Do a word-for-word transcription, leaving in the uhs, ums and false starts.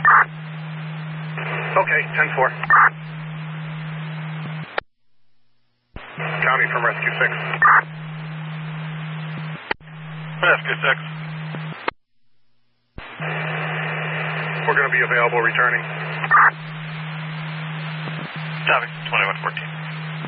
Okay, ten four. County from Rescue six. Rescue six. We're going to be available returning. Copy, twenty-one fourteen.